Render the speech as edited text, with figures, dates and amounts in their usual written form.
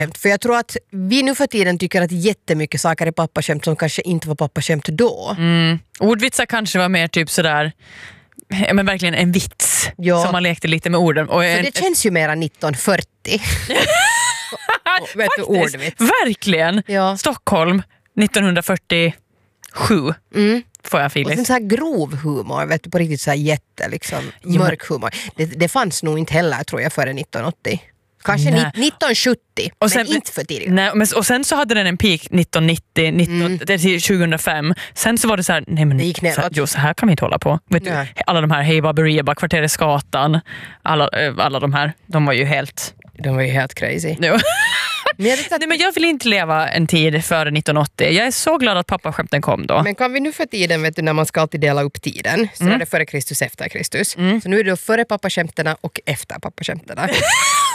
För jag tror att vi nu för tiden tycker att jättemycket saker är pappaskämt som kanske inte var pappaskämt då. Ordvitsar kanske var mer typ sådär, men verkligen en vits som man lekte lite med orden. Och så det känns ju mera 1940. Vet du, ordvits. Verkligen. Ja. Stockholm 1947 får jag feeling. Och sen så här grov humor, vet du, på riktigt så här jätte liksom, mörk humor. Det fanns nog inte heller tror jag före 1980. Kanske 1970, och sen, men inte för tidigare. Nej, och sen så hade den en peak 1990, 2005. Sen så var det så här, nej men det gick neråt. Så här kan vi inte hålla på. Vet du, alla de här Hej Baberieba, Kvarteret Skatan, alla de här, de var ju helt crazy. Men jag vill inte leva en tid före 1980. Jag är så glad att pappaskämten kom då. Men kan vi nu för tiden, vet du, när man ska alltid dela upp tiden, så är det före Kristus, efter Kristus. Så nu är det då före pappaskämtena och efter pappaskämtena.